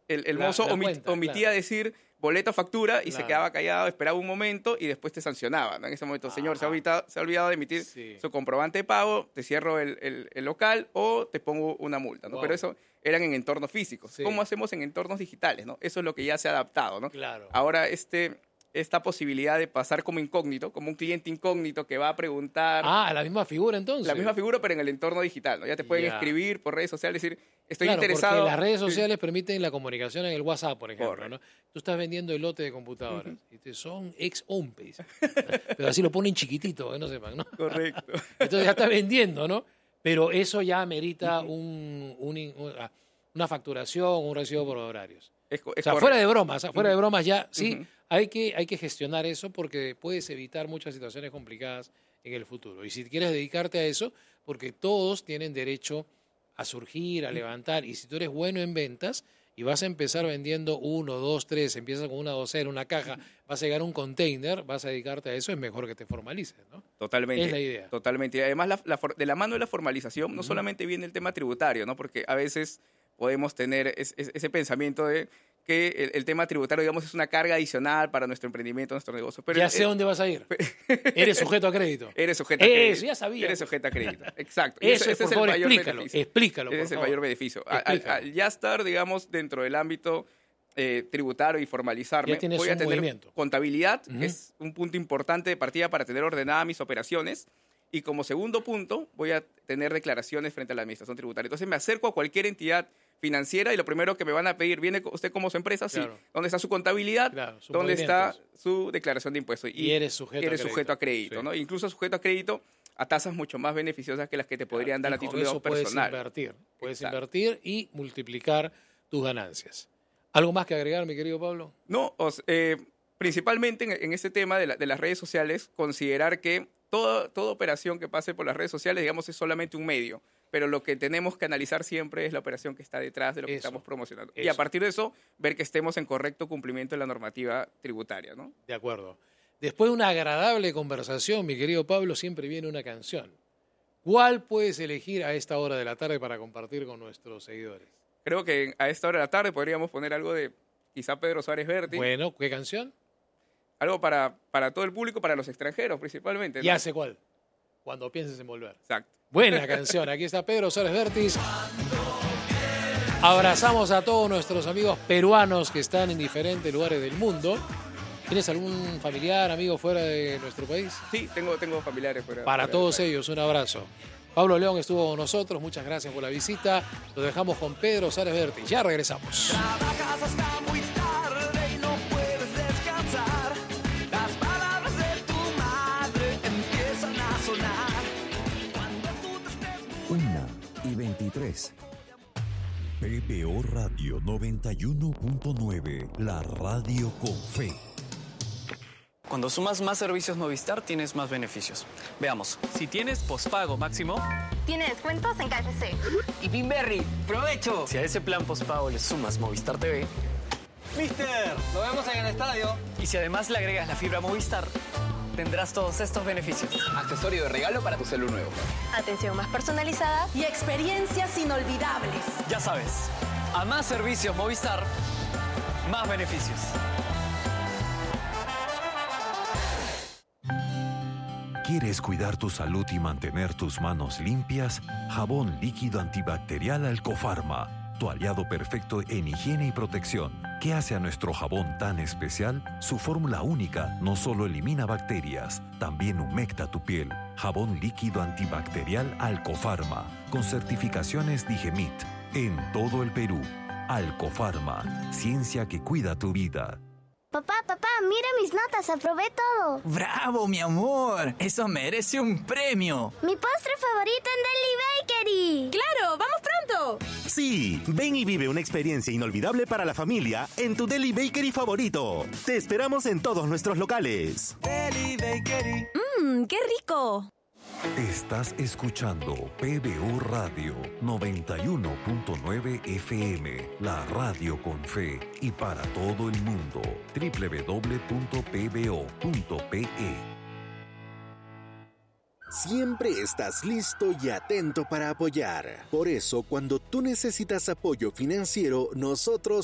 el mozo omitía claro. decir boleto, factura, y Claro. se quedaba callado, esperaba un momento y después te sancionaba, ¿no? En ese momento, señor, se ha olvidado de emitir su comprobante de pago, te cierro el local o te pongo una multa, ¿no? Wow. Pero eso eran en entornos físicos. Sí. ¿Cómo hacemos en entornos digitales, no? Eso es lo que ya se ha adaptado, ¿no? Claro. Ahora esta posibilidad de pasar como incógnito, como un cliente incógnito que va a preguntar... La misma figura entonces. La misma figura, pero en el entorno digital, ¿no? Ya te pueden escribir por redes sociales, decir, estoy interesado... Porque las redes sociales permiten la comunicación en el WhatsApp, por ejemplo, Correcto. ¿no? Tú estás vendiendo el lote de computadoras y son ex-hompes, pero así lo ponen chiquitito, que no sepan, ¿no? Correcto. Entonces ya está vendiendo, ¿no? Pero eso ya amerita una facturación, un recibo por horarios. O sea, fuera de bromas ya, sí, hay que gestionar eso porque puedes evitar muchas situaciones complicadas en el futuro. Y si quieres dedicarte a eso, porque todos tienen derecho a surgir, a levantar, y si tú eres bueno en ventas y vas a empezar vendiendo 1, 2, 3, empiezas con una docena, una caja, vas a llegar a un container, vas a dedicarte a eso, es mejor que te formalices, ¿no? Totalmente. Es la idea. Totalmente. Y además, de la mano de la formalización, no solamente viene el tema tributario, ¿no? Porque a veces podemos tener ese pensamiento de que el tema tributario, digamos, es una carga adicional para nuestro emprendimiento, nuestro negocio. Pero ya sé dónde vas a ir. Eres sujeto a crédito. Eres sujeto a crédito. Eso, ya sabía. Eres sujeto a crédito. Exacto. Eso, ese por es favor, el mayor explícalo. beneficio. Explícalo, por Ese es el favor. mayor beneficio. Al ya estar, digamos, dentro del ámbito tributario y formalizarme, ya tienes voy a un tener movimiento. contabilidad, que es un punto importante de partida para tener ordenadas mis operaciones. Y como segundo punto, voy a tener declaraciones frente a la administración tributaria. Entonces me acerco a cualquier entidad financiera y lo primero que me van a pedir, ¿viene usted como su empresa? Claro. Sí. ¿Dónde está su contabilidad? Claro, sus ¿Dónde está movimientos. su declaración de impuestos? Y eres sujeto a crédito, sí. ¿no? Incluso sujeto a crédito a tasas mucho más beneficiosas que las que te podrían dar a título eso personal. Puedes Exacto. invertir y multiplicar tus ganancias. ¿Algo más que agregar, mi querido Pablo? No, principalmente en este tema de las redes sociales, considerar que toda operación que pase por las redes sociales, digamos, es solamente un medio. Pero lo que tenemos que analizar siempre es la operación que está detrás de lo que estamos promocionando. Y a partir de eso, ver que estemos en correcto cumplimiento de la normativa tributaria, ¿no? De acuerdo. Después de una agradable conversación, mi querido Pablo, siempre viene una canción. ¿Cuál puedes elegir a esta hora de la tarde para compartir con nuestros seguidores? Creo que a esta hora de la tarde podríamos poner algo de quizá Pedro Suárez Vértiz. Bueno, ¿qué canción? Algo para todo el público, para los extranjeros principalmente, ¿no? Ya sé cuál. Cuando pienses en volver. Exacto. Buena canción. Aquí está Pedro Suárez Vértiz. Abrazamos a todos nuestros amigos peruanos que están en diferentes lugares del mundo. ¿Tienes algún familiar, amigo fuera de nuestro país? Sí, tengo familiares fuera. Para todos ellos, un abrazo. Pablo León estuvo con nosotros. Muchas gracias por la visita. Lo dejamos con Pedro Suárez Vértiz. Ya regresamos. Trabajas hasta muy tarde y no puedes descansar. Las palabras de tu madre empiezan a sonar. Cuando tú te estés 1:23. PBO Radio 91.9, la radio con fe. Cuando sumas más servicios Movistar, tienes más beneficios. Veamos. Si tienes pospago máximo, Tiene descuentos en KFC. Y Pinberry, ¡provecho! si a ese plan pospago le sumas Movistar TV, ¡Mister! ¡Nos vemos en el estadio! y si además le agregas la fibra Movistar, tendrás todos estos beneficios. Accesorio de regalo para tu celu nuevo. Atención más personalizada y experiencias inolvidables. Ya sabes, a más servicios Movistar, más beneficios. ¿Quieres cuidar tu salud y mantener tus manos limpias? Jabón líquido antibacterial Alcofarma, tu aliado perfecto en higiene y protección. ¿Qué hace a nuestro jabón tan especial? Su fórmula única no solo elimina bacterias, también humecta tu piel. Jabón líquido antibacterial Alcofarma, con certificaciones Digemit, en todo el Perú. Alcofarma, ciencia que cuida tu vida. Papá, mira mis notas, aprobé todo. ¡Bravo, mi amor! ¡Eso merece un premio! Mi postre favorito en Deli Bakery. ¡Claro! ¡Vamos pronto! Sí, ven y vive una experiencia inolvidable para la familia en tu Deli Bakery favorito. Te esperamos en todos nuestros locales. Deli Bakery. ¡Qué rico! Estás escuchando PBO Radio 91.9 FM, la radio con fe y para todo el mundo. www.pbo.pe. Siempre estás listo y atento para apoyar. Por eso, cuando tú necesitas apoyo financiero, nosotros